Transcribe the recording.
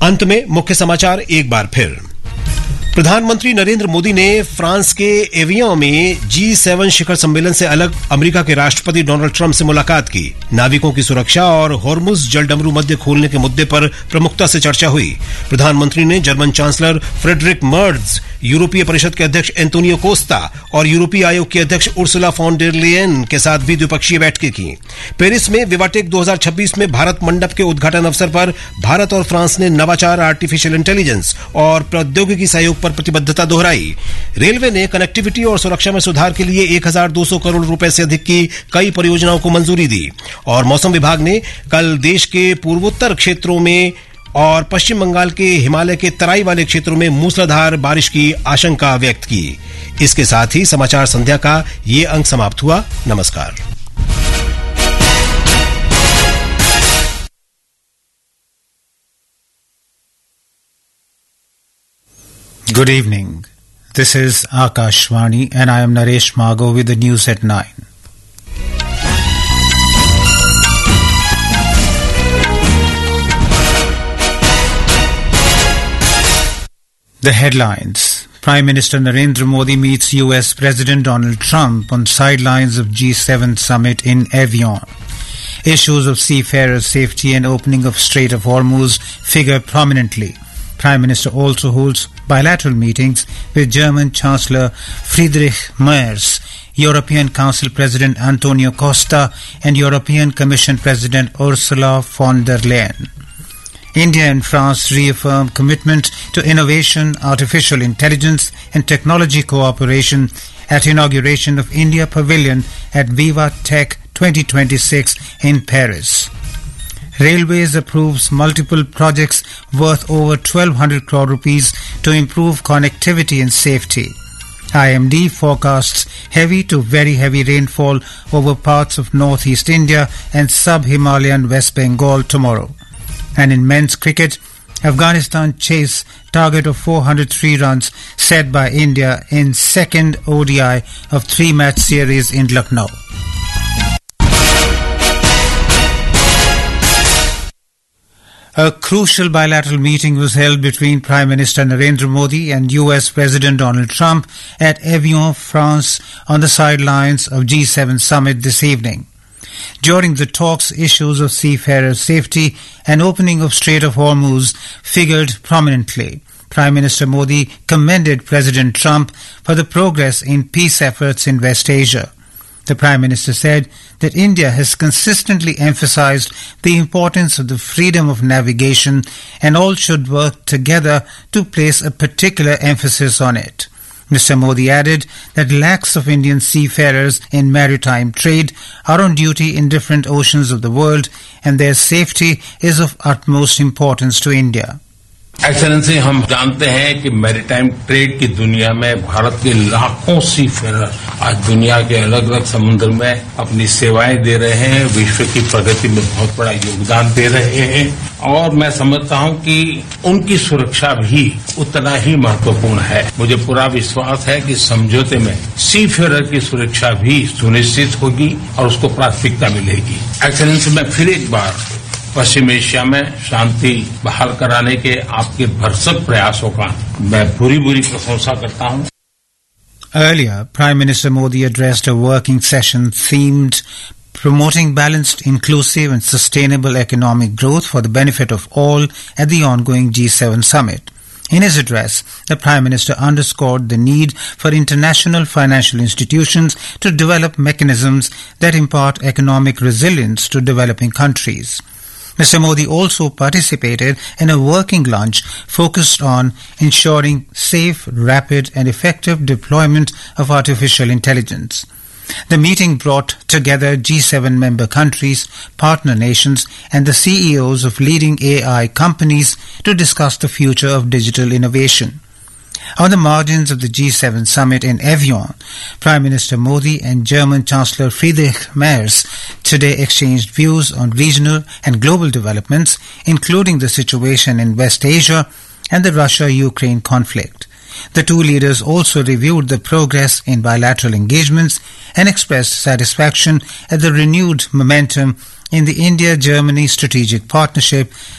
अंत में मुख्य समाचार एक बार फिर। प्रधानमंत्री नरेंद्र मोदी ने फ्रांस के एवियन में G7 शिखर सम्मेलन से अलग अमेरिका के राष्ट्रपति डोनाल्ड ट्रंप से मुलाकात की। नाविकों की सुरक्षा और हॉर्मुज जलडमरू मध्य खोलने के मुद्दे पर प्रमुखता से चर्चा हुई। प्रधानमंत्री ने जर्मन चांसलर फ्रेडरिक मर्ज, यूरोपीय परिषद के अध्यक्ष एंटोनियो कोस्टा और यूरोपीय आयोग की अध्यक्ष उर्सुला फॉन डेर लेयन के साथ भी द्विपक्षीय बैठकें की। पेरिस में विवाटेक 2026 में भारत मंडप के उद्घाटन अवसर पर भारत और फ्रांस ने नवाचार, आर्टिफिशियल इंटेलिजेंस और प्रौद्योगिकी सहयोग पर प्रतिबद्धता दोहराई। रेलवे ने कनेक्टिविटी और सुरक्षा में सुधार के लिए 1200 करोड़ रुपए से अधिक की कई परियोजनाओं को मंजूरी दी। और मौसम विभाग ने कल देश के पूर्वोत्तर क्षेत्रों में और पश्चिम बंगाल के हिमालय के तराई वाले क्षेत्रों में मूसलाधार बारिश की आशंका व्यक्त की। इसके साथ ही समाचार संध्या का ये अंक समाप्त हुआ। नमस्कार। Good evening. This is Akashvani and I am Naresh Mago with the news at 9. The headlines. Prime Minister Narendra Modi meets US President Donald Trump on sidelines of G7 summit in Evian. Issues of seafarers' safety and opening of Strait of Hormuz figure prominently. Prime Minister also holds bilateral meetings with German Chancellor Friedrich Merz, European Council President Antonio Costa and European Commission President Ursula von der Leyen. India and France reaffirm commitment to innovation, artificial intelligence and technology cooperation at inauguration of India Pavilion at Viva Tech 2026 in Paris. Railways approves multiple projects worth over 1,200 crore rupees to improve connectivity and safety. IMD forecasts heavy to very heavy rainfall over parts of northeast India and sub-Himalayan West Bengal tomorrow. And in men's cricket, Afghanistan chase target of 403 runs set by India in second ODI of three-match series in Lucknow. A crucial bilateral meeting was held between Prime Minister Narendra Modi and US President Donald Trump at Evian, France, on the sidelines of G7 summit this evening. During the talks, issues of seafarers' safety and opening of Strait of Hormuz figured prominently. Prime Minister Modi commended President Trump for the progress in peace efforts in West Asia. The Prime Minister said that India has consistently emphasized the importance of the freedom of navigation and all should work together to place a particular emphasis on it. Mr. Modi added that lakhs of Indian seafarers in maritime trade are on duty in different oceans of the world and their safety is of utmost importance to India. Excellency, हम जानते हैं कि maritime trade की दुनिया में भारत के लाखों seafarer आज दुनिया के अलग अलग समुद्र में अपनी सेवाएं दे रहे हैं, विश्व की प्रगति में बहुत बड़ा योगदान दे रहे हैं और मैं समझता हूं कि उनकी सुरक्षा भी उतना ही महत्वपूर्ण है। मुझे पूरा विश्वास है कि समझौते में सीफेरर की सुरक्षा भी सुनिश्चित होगी और उसको प्राथमिकता मिलेगी। एक्सेलेंसी, मैं फिर एक बार पश्चिम एशिया में शांति बहाल कराने के आपके भरसक प्रयासों का मैं पूरी प्रशंसा करता हूं। Earlier, Prime Minister Modi addressed a working session themed promoting balanced, inclusive and sustainable economic growth for the benefit of all at the ongoing G7 summit. In his address, the Prime Minister underscored the need for international financial institutions to develop mechanisms that impart economic resilience to developing countries. Mr. Modi also participated in a working lunch focused on ensuring safe, rapid and effective deployment of artificial intelligence. The meeting brought together G7 member countries, partner nations and the CEOs of leading AI companies to discuss the future of digital innovation. On the margins of the G7 summit in Evian, Prime Minister Modi and German Chancellor Friedrich Merz today exchanged views on regional and global developments, including the situation in West Asia and the Russia-Ukraine conflict. The two leaders also reviewed the progress in bilateral engagements and expressed satisfaction at the renewed momentum in the India-Germany strategic partnership